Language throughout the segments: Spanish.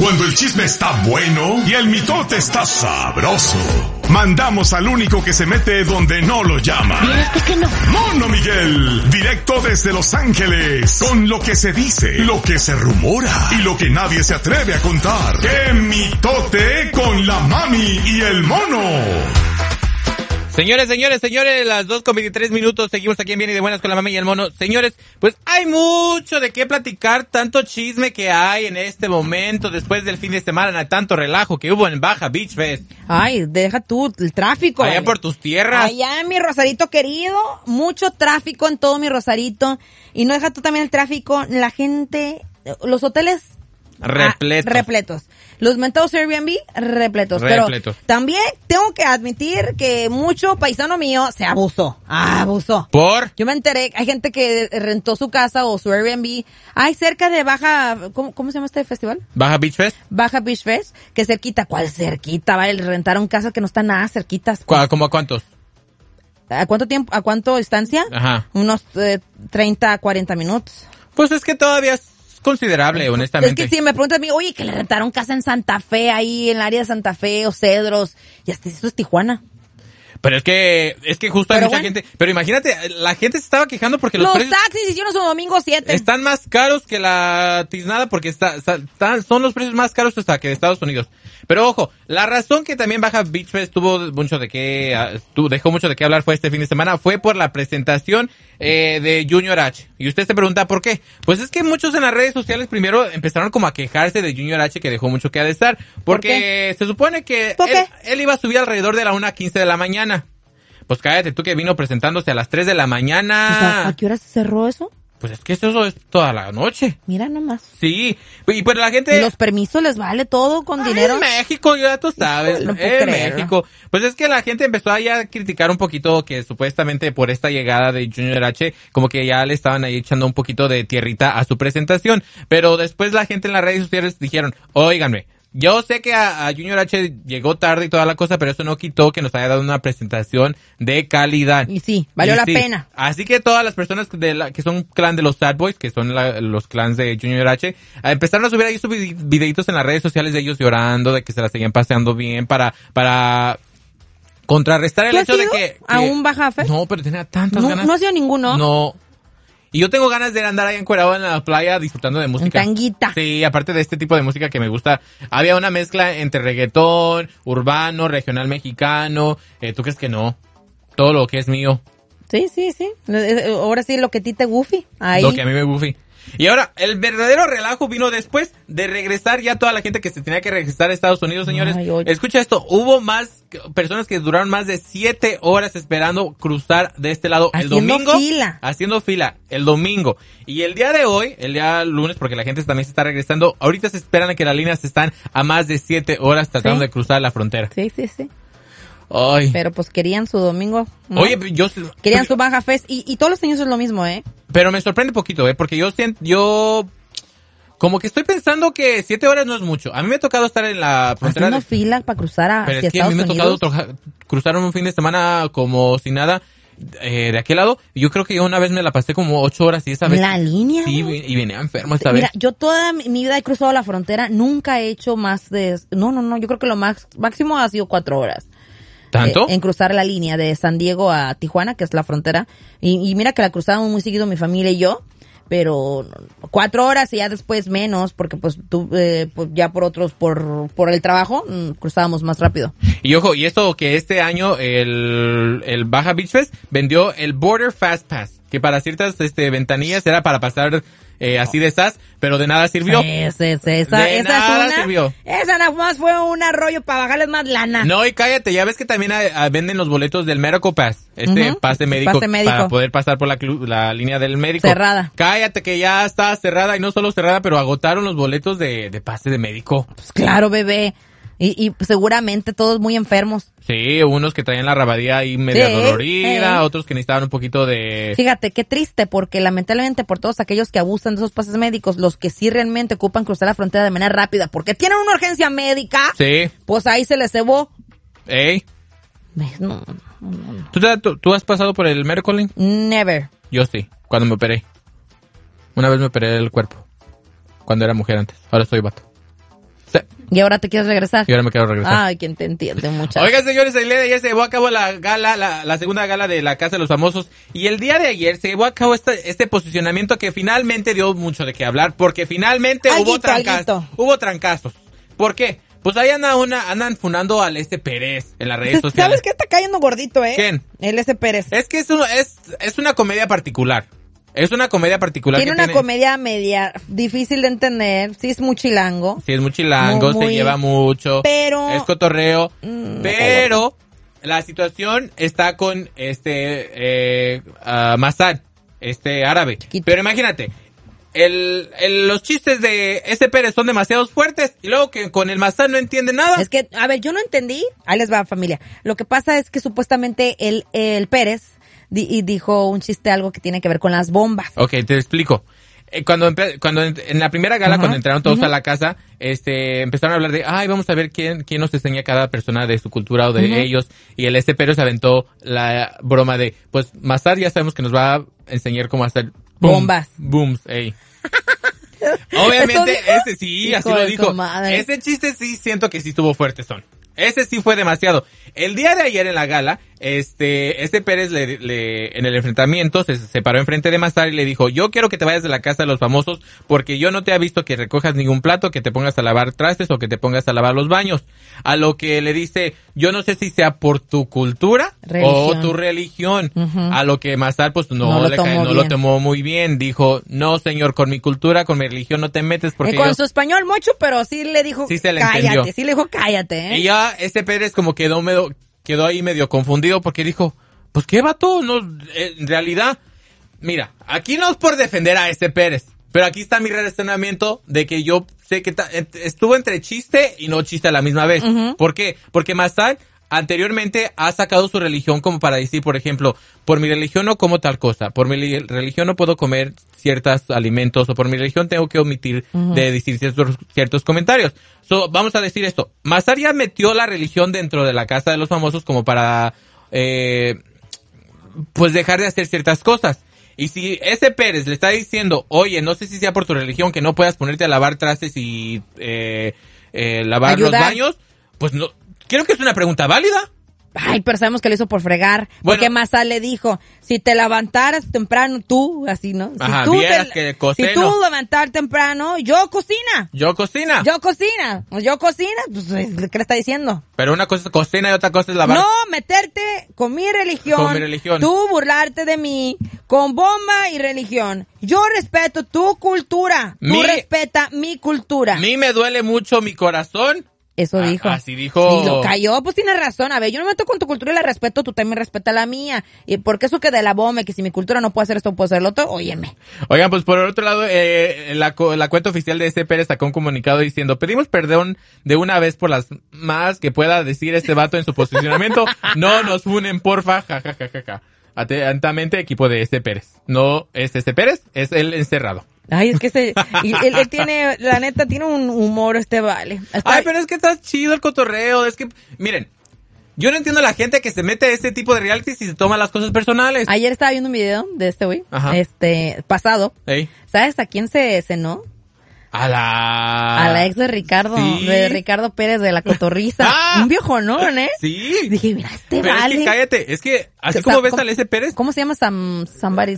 Cuando el chisme está bueno y el mitote está sabroso. Mandamos al único que se mete donde no lo llama. ¿Qué no? Mono Miguel, directo desde Los Ángeles, con lo que se dice, lo que se rumora y lo que nadie se atreve a contar. ¡Qué mitote con la mami y el mono! Señores, las 2:23, seguimos aquí en Bien y de Buenas con la Mami y el Mono. Señores, pues hay mucho de qué platicar, tanto chisme que hay en este momento, después del fin de semana, tanto relajo que hubo en Baja Beach Fest. Ay, deja tú, el tráfico. Allá por tus tierras. Allá en mi Rosarito querido, mucho tráfico en todo mi Rosarito. Y no deja tú también el tráfico, la gente, los hoteles... repletos. Los mentados Airbnb repletos. Pero también tengo que admitir que mucho paisano mío se abusó. ¿Por? Yo me enteré, hay gente que rentó su casa o su Airbnb. Hay cerca de Baja, ¿cómo se llama este festival? Baja Beach Fest. Baja Beach Fest, que cerquita. ¿Cuál cerquita? Vale, rentaron casas que no están nada cerquitas. ¿Cómo a cuántos? ¿A cuánto tiempo? ¿A cuánto distancia? Ajá. Unos 30 a 40 minutos. Pues es que todavía es considerable, honestamente. Es que si me preguntas a mí, oye, que le rentaron casa en Santa Fe, ahí en el área de Santa Fe o Cedros, y hasta eso es Tijuana. Pero es que justo hay mucha gente. Pero imagínate, la gente se estaba quejando porque los precios... taxis hicieron su domingo 7. Están más caros que la tiznada porque son los precios más caros hasta que de Estados Unidos. Pero ojo, la razón que también Baja Beach Fest dejó mucho de qué hablar fue este fin de semana, fue por la presentación de Junior H. Y usted se pregunta ¿por qué? Pues es que muchos en las redes sociales primero empezaron como a quejarse de Junior H, que dejó mucho que desear, porque se supone que él iba a subir alrededor de la 1:15 de la mañana. Pues cállate tú, que vino presentándose a las 3 de la mañana. O sea, ¿a qué hora se cerró eso? Pues es que eso es toda la noche. Mira nomás. Sí, y pues la gente... ¿Y los permisos les vale todo con dinero? En México, ya tú sabes. No puedo creerlo. México. Pues es que la gente empezó a ya criticar un poquito que supuestamente por esta llegada de Junior H, como que ya le estaban ahí echando un poquito de tierrita a su presentación. Pero después la gente en las redes sociales dijeron, óiganme, yo sé que a Junior H llegó tarde y toda la cosa, pero eso no quitó que nos haya dado una presentación de calidad. Y sí, valió la pena. Así que todas las personas que son clan de los Sad Boys, que son los clans de Junior H, empezaron a subir ahí sus videitos en las redes sociales de ellos llorando, de que se la seguían paseando bien para contrarrestar el hecho de que... ¿A un Baja Fest? No, pero tenía tantas ganas. ¿No ha sido ninguno? No. Y yo tengo ganas de andar ahí encuerado en la playa disfrutando de música. En tanguita. Sí, aparte de este tipo de música que me gusta, había una mezcla entre reggaetón, urbano, regional mexicano. ¿Tú crees que no? Todo lo que es mío. Sí. Ahora sí, lo que a ti te goofy. Ahí. Lo que a mí me goofy. Y ahora, el verdadero relajo vino después de regresar ya toda la gente que se tenía que regresar a Estados Unidos, señores. Escucha esto, hubo más personas que duraron más de 7 horas esperando cruzar de este lado el domingo. Haciendo fila el domingo. Y el día de hoy, el día lunes, porque la gente también se está regresando, ahorita se esperan a que las líneas están a más de 7 horas tratando de cruzar la frontera. Sí. Ay. Pero pues querían su domingo, ¿no? Oye, querían su Baja Fest y todos los años es lo mismo, ¿eh? Pero me sorprende poquito, porque yo como que estoy pensando que 7 horas no es mucho. A mí me ha tocado estar en la frontera. Haciendo fila para cruzar hacia Estados Unidos. Pero es que a mí me ha tocado cruzar un fin de semana como sin nada de aquel lado. Y yo creo que yo una vez me la pasé como 8 horas y esa vez... ¿La línea? Sí, y venía enfermo esta vez. Mira, yo toda mi vida he cruzado la frontera, nunca he hecho más de... No, yo creo que lo máximo ha sido 4 horas. ¿Tanto? En cruzar la línea de San Diego a Tijuana, que es la frontera. Y mira que la cruzábamos muy seguido mi familia y yo, pero 4 horas y ya después menos, porque pues tú pues ya por el trabajo cruzábamos más rápido. Y ojo, y esto que este año el Baja Beach Fest vendió el Border Fast Pass, que para ciertas ventanillas era para pasar así de esas, pero de nada sirvió. Esa sirvió. Esa nada más fue un arroyo para bajarles más lana. No, y cállate, ya ves que también venden los boletos del Medical Pass, pase médico para poder pasar por la línea del médico. Cerrada. Cállate que ya está cerrada, y no solo cerrada, pero agotaron los boletos de pase de médico. Pues claro, bebé. Y seguramente todos muy enfermos. Sí, unos que traían la rabadía ahí media dolorida, otros que necesitaban un poquito de... Fíjate, qué triste, porque lamentablemente por todos aquellos que abusan de esos pases médicos, los que sí realmente ocupan cruzar la frontera de manera rápida, porque tienen una urgencia médica, pues ahí se les cebó. ¿Ey? No. ¿Tú has pasado por el Medical? Never. Yo sí, cuando me operé. Una vez me operé el cuerpo, cuando era mujer antes, ahora soy vato. Sí. ¿Y ahora te quieres regresar? Y ahora me quiero regresar. Ay, ¿quién te entiende, muchacho? Oigan, señores, el día de ayer se llevó a cabo la gala, la segunda gala de la Casa de los Famosos. Y el día de ayer se llevó a cabo este posicionamiento que finalmente dio mucho de qué hablar. Porque finalmente hubo trancazos. ¿Por qué? Pues ahí andan funando al Pérez en las redes sociales. ¿Sabes qué está cayendo gordito, ¿Quién? El Pérez. Es que es una comedia particular. Es una comedia particular. Tiene una comedia media difícil de entender. Sí es muy chilango. Sí es muy chilango, se lleva mucho. Pero... es cotorreo. Pero la situación está con Massad, árabe. Chiquito. Pero imagínate, los chistes de Pérez son demasiado fuertes y luego que con el Massad no entiende nada. Es que, a ver, yo no entendí. Ahí les va, familia. Lo que pasa es que supuestamente el Pérez dijo un chiste, algo que tiene que ver con las bombas. Ok, te explico. Cuando en la primera gala, cuando entraron todos a la casa, empezaron a hablar de, vamos a ver quién nos enseña cada persona de su cultura o de ellos. Y el Pérez aventó la broma de, pues, Massad ya sabemos que nos va a enseñar cómo hacer bombas. Booms, ey. Obviamente, ese sí, así lo dijo. Ese chiste sí siento que sí estuvo fuerte, Ese sí fue demasiado. El día de ayer en la gala, Pérez en el enfrentamiento se paró enfrente de Massad y le dijo, yo quiero que te vayas de la Casa de los Famosos porque yo no te he visto que recojas ningún plato, que te pongas a lavar trastes o que te pongas a lavar los baños. A lo que le dice, yo no sé si sea por tu cultura o tu religión. A lo que Massad pues no lo tomó muy bien. Dijo, no señor, con mi cultura, con mi religión no te metes porque con su español mucho, pero sí le dijo, sí se le cállate, entendió. Sí le dijo, cállate, Y ya Pérez como quedó ahí medio confundido porque dijo, pues qué vato, no, en realidad, mira, aquí no es por defender a Pérez, pero aquí está mi razonamiento de que yo sé que estuvo entre chiste y no chiste a la misma vez. ¿Por qué? Porque Massad anteriormente ha sacado su religión como para decir, por ejemplo, por mi religión no como tal cosa, por mi religión no puedo comer ciertos alimentos, o por mi religión tengo que omitir de decir ciertos comentarios. Vamos a decir esto, Massad ya metió la religión dentro de la Casa de los Famosos como para pues dejar de hacer ciertas cosas. Y si Pérez le está diciendo, oye, no sé si sea por tu religión que no puedas ponerte a lavar trastes y lavar los baños, pues no. Creo que es una pregunta válida. Ay, pero sabemos que lo hizo por fregar. Bueno, porque Massad le dijo, si te levantaras temprano tú, así, ¿no? Ajá, vieras que cocino. Si tú levantar temprano, yo cocina. Pues, ¿qué le está diciendo? Pero una cosa es cocina y otra cosa es lavar. No, meterte con mi religión. Tú burlarte de mí con bomba y religión. Yo respeto tu cultura. Tú respeta mi cultura. A mí me duele mucho mi corazón. Eso dijo. Así dijo. Y lo cayó, pues tiene razón. A ver, yo no me meto con tu cultura y la respeto, tú también respeta la mía. Y porque eso que de la bomba, que si mi cultura no puede hacer esto, puede hacer lo otro, óyeme. Oigan, pues por el otro lado, la cuenta oficial de Pérez sacó un comunicado diciendo, pedimos perdón de una vez por las más que pueda decir este vato en su posicionamiento. No nos funen, porfa, jajajaja. Atentamente, equipo de Pérez. No es Pérez, es el encerrado. Ay, es que él tiene, la neta, tiene un humor vale. Pero es que está chido el cotorreo, es que, miren, yo no entiendo a la gente que se mete a este tipo de reality y se toma las cosas personales. Ayer estaba viendo un video de güey, pasado. Ey. ¿Sabes a quién se cenó? A la ex de Ricardo, sí. De Ricardo Pérez de La Cotorriza. Un viejonón, ¿eh? Sí. Dije, mira, pero vale. Es que cállate, es que así como ves al Pérez. ¿Cómo se llama? Sambari.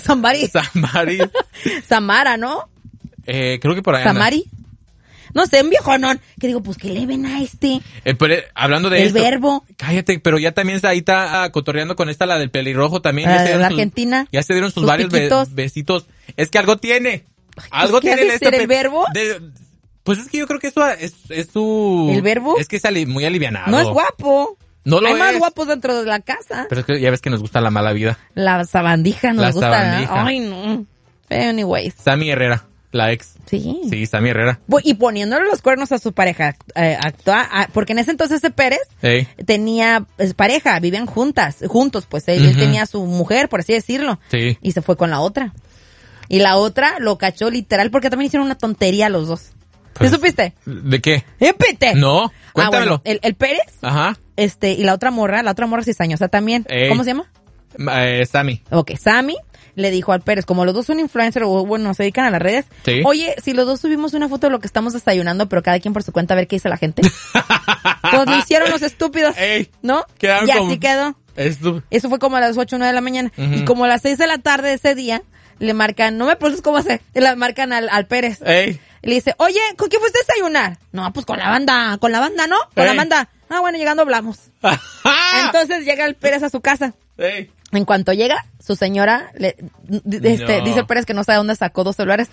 Samara, ¿no? Creo que por ahí. Samari. No sé, un viejonón. Que digo, pues que le ven a pero, hablando de el verbo. Cállate, pero ya también ahí está cotorreando con la del pelirrojo también. La Argentina. Ya se dieron sus varios besitos. Es que algo tiene. Algo tiene el verbo. Pues es que yo creo que eso es su... ¿El verbo? Es que es muy alivianado. No es guapo. No lo Hay es. más guapos dentro de la casa. Pero es que ya ves que nos gusta la mala vida. La sabandija nos gusta. Sabandija. Ay, no. Anyways. Sammy Herrera, la ex. Sí. Sí, Sammy Herrera. Y poniéndole los cuernos a su pareja actual. Porque en ese entonces Pérez tenía pareja, vivían juntos, pues él tenía su mujer, por así decirlo. Sí. Y se fue con la otra. Y la otra lo cachó literal porque también hicieron una tontería los dos. Pues, ¿Sí supiste? ¿De qué? ¡Épete! No, cuéntamelo. Bueno, el Pérez. Ajá. Y la otra morra cizañosa también. ¿Cómo se llama? Sammy. Ok, Sammy le dijo al Pérez, como los dos son influencers o bueno, se dedican a las redes, ¿Sí? Oye, si los dos subimos una foto de lo que estamos desayunando, pero cada quien por su cuenta a ver qué dice la gente. Pues lo hicieron los estúpidos, Ey, ¿no? Y así quedó. Eso fue como a las 8 o 9 de la mañana. Y como a las 6 de la tarde de ese día, le marcan, no me preguntes cómo hacer, le marcan al Pérez. Ey. Le dice, oye, ¿con quién fuiste a desayunar? No, pues con la banda, ¿no? Con la banda. Ah, bueno, llegando hablamos. Entonces llega el Pérez a su casa. Ey. En cuanto llega, su señora, dice el Pérez que no sabe dónde sacó 2 celulares,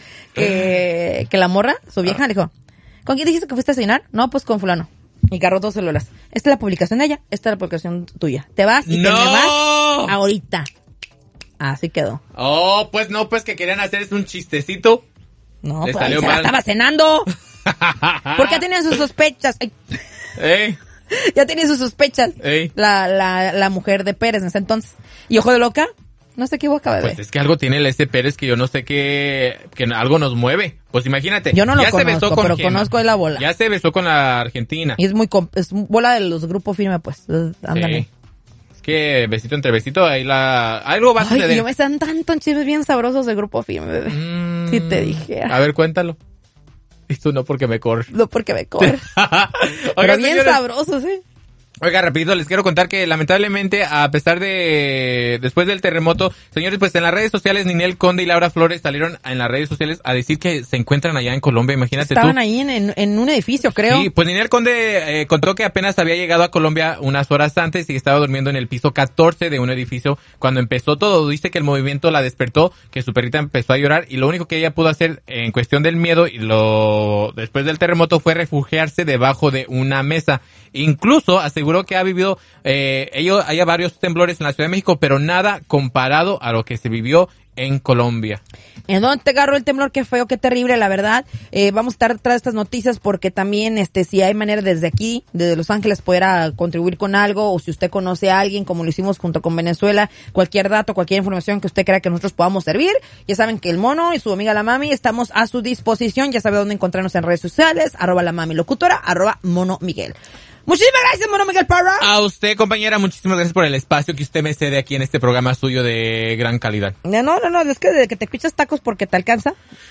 que la morra, su vieja, le dijo, ¿con quién dijiste que fuiste a desayunar? No, pues con fulano. Y agarró 2 celulares. Esta es la publicación de ella, esta es la publicación tuya. Te vas y te me vas ahorita. Así quedó. Oh, pues no, pues que querían hacer es un chistecito. No, pues se la estaba cenando. Porque tenía sus sospechas. Ey. Ya tenía sus sospechas. Ey. La mujer de Pérez en ese entonces. Y ojo de loca, no se equivoca, bebé. Pues es que algo tiene ese Pérez que yo no sé que algo nos mueve. Pues imagínate. Yo no lo ya conozco, se besó con pero Gemma. conozco de la bola. Ya se besó con la Argentina. Y es bola de los grupos firme, pues. Ándale. Sí. Es que besito entre besito, ahí algo va a suceder. Ay, yo me están tanto chismes bien sabrosos de grupo firme, bebé. Si te dijera. A ver, cuéntalo. Y tú no porque me corres. No porque me corres. Pero bien señores, sabrosos, ¿eh? Oiga, rapidito, les quiero contar que lamentablemente, a pesar de después del terremoto, señores, pues en las redes sociales, Ninel Conde y Laura Flores salieron en las redes sociales a decir que se encuentran allá en Colombia, imagínate. Estaban ahí en un edificio, creo. Sí, pues Ninel Conde contó que apenas había llegado a Colombia unas horas antes y estaba durmiendo en el piso 14 de un edificio cuando empezó todo. Dice que el movimiento la despertó, que su perrita empezó a llorar y lo único que ella pudo hacer en cuestión del miedo y después del terremoto fue refugiarse debajo de una mesa. Incluso aseguró que ha vivido, haya varios temblores en la Ciudad de México, pero nada comparado a lo que se vivió en Colombia. ¿En dónde te agarró el temblor? Qué feo, qué terrible, la verdad. Vamos a estar tras estas noticias porque también, si hay manera desde aquí, desde Los Ángeles, poder contribuir con algo, o si usted conoce a alguien, como lo hicimos junto con Venezuela, cualquier dato, cualquier información que usted crea que nosotros podamos servir, ya saben que el Mono y su amiga la Mami estamos a su disposición, ya sabe dónde encontrarnos en redes sociales, @lamamilocutora, @Mono Miguel. Muchísimas gracias, Mono Miguel Parra. A usted, compañera, muchísimas gracias por el espacio que usted me cede aquí en este programa suyo de gran calidad. No, es que desde que te pichas tacos porque te alcanza.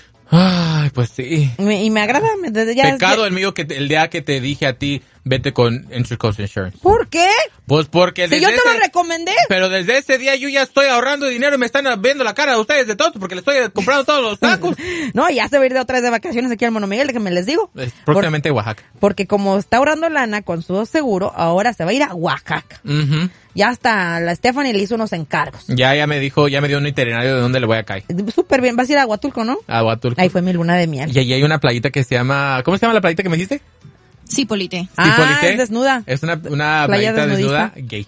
Ay, pues sí. Y me agrada. Pecado el mío que el día que te dije a ti, vete con Intercoast Insurance. ¿Por qué? Pues porque si yo te lo recomendé. Pero desde ese día yo ya estoy ahorrando dinero y me están viendo la cara de ustedes de todos porque le estoy comprando todos los tacos. No, ya se va a ir de otra vez de vacaciones aquí al Mono Miguel, déjenme les digo. Próximamente Oaxaca. Porque como está ahorrando lana con su seguro, ahora se va a ir a Oaxaca. Ya hasta la Stephanie le hizo unos encargos. Ya me dijo, ya me dio un itinerario de dónde le voy a caer. Súper bien, vas a ir a Huatulco, ¿no? A Huatulco. Ahí fue mi luna de miel. Y ahí hay una playita que se llama, ¿cómo se llama la playita que me dijiste? Cipolite. Es desnuda. Es una playita desnuda gay.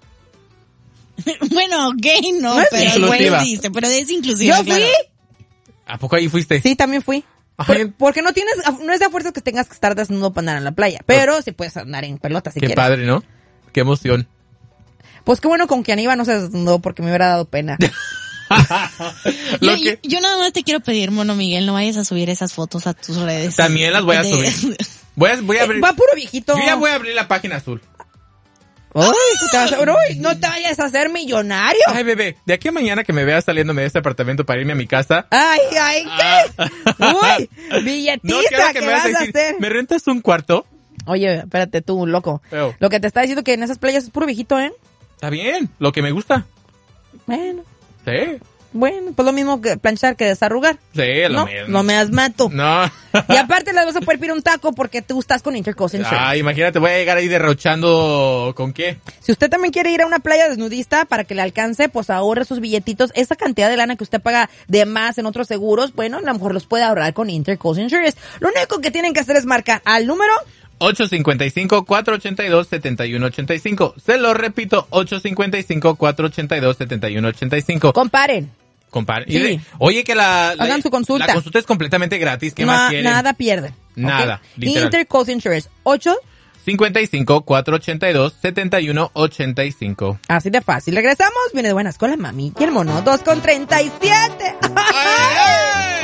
Bueno, gay no, pero existe, pero es inclusiva. Yo fui. Claro. ¿A poco ahí fuiste? Sí, también fui. Porque no es de fuerza que tengas que estar desnudo para andar en la playa, pero sí puedes andar en pelota si quieres. Qué padre, ¿no? Qué emoción. Pues qué bueno con que Aníbal no se desnudó porque me hubiera dado pena. Yo nada más te quiero pedir, Mono Miguel, no vayas a subir esas fotos a tus redes. También las voy a subir. Voy a abrir. Va puro viejito. Yo ya voy a abrir la página azul. No te vayas a hacer millonario. Ay, bebé, de aquí a mañana que me veas saliéndome de este apartamento para irme a mi casa. Ay, ¿qué? Uy, billetista, ¿qué vas a hacer? ¿Me rentas un cuarto? Oye, espérate tú, loco. Lo que te está diciendo que en esas playas es puro viejito, ¿eh? Está bien, lo que me gusta. Bueno. Sí. Bueno, pues lo mismo que planchar que desarrugar. Sí, lo mismo. No me mato. No. Y aparte le vas a poder pedir un taco porque tú estás con Intercoast Insurance. Ah, imagínate, voy a llegar ahí derrochando, ¿con qué? Si usted también quiere ir a una playa desnudista para que le alcance, pues ahorre sus billetitos. Esa cantidad de lana que usted paga de más en otros seguros, bueno, a lo mejor los puede ahorrar con Intercoast Insurance. Lo único que tienen que hacer es marcar al número 855-482-7185. Se lo repito, 855-482-7185. Comparen. Sí. Oye, que hagan su consulta. La consulta es completamente gratis. ¿Qué más quieren? Nada pierden. Nada. Okay. Intercoast Insurance. 55-482-7185. Así de fácil. Regresamos. Viene de buenas con la Mami y el Mono. 2:37. ¡Ay!